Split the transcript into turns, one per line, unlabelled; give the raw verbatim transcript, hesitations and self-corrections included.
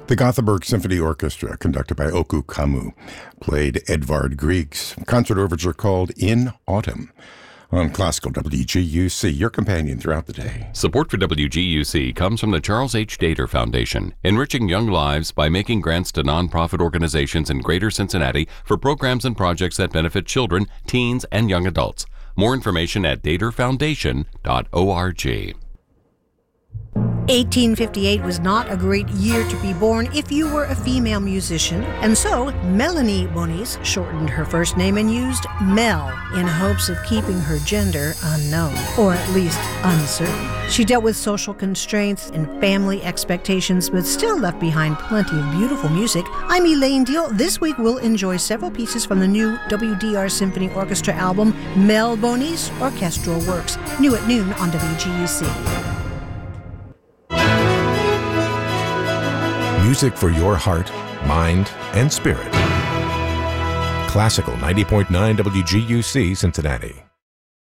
The Gothenburg Symphony Orchestra, conducted by Oku Kamu, played Edvard Grieg's concert overture called In Autumn on Classical W G U C, your companion throughout the day.
Support for W G U C comes from the Charles H. Dater Foundation, enriching young lives by making grants to nonprofit organizations in Greater Cincinnati for programs and projects that benefit children, teens, and young adults. More information at dater foundation dot org.
eighteen fifty-eight was not a great year to be born if you were a female musician, and so Melanie Bonis shortened her first name and used Mel in hopes of keeping her gender unknown, or at least uncertain. She dealt with social constraints and family expectations, but still left behind plenty of beautiful music. I'm Elaine Deal. This week we'll enjoy several pieces from the new W D R Symphony Orchestra album, Mel Bonis Orchestral Works, new at noon on W G U C.
Music for your heart, mind, and spirit. Classical ninety point nine W G U C, Cincinnati.